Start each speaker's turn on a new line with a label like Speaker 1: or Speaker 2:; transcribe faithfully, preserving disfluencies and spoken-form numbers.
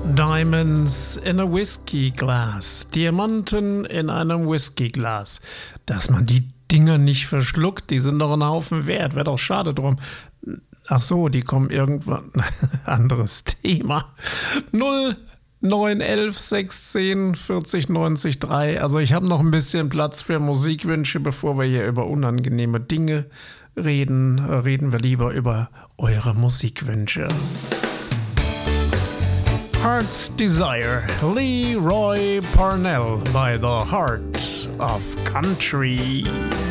Speaker 1: Diamonds in a Whiskey Glass. Diamanten in einem Whiskyglas. Dass man die Dinger nicht verschluckt, die sind doch ein Haufen wert. Wäre doch schade drum. Ach so, die kommen irgendwann. Anderes Thema. null neun elf sechzehn vierzig neunzig drei. Also ich habe noch ein bisschen Platz für Musikwünsche, bevor wir hier über unangenehme Dinge reden. Reden wir lieber über eure Musikwünsche. Heart's Desire, Leroy Parnell by the Heart of Country.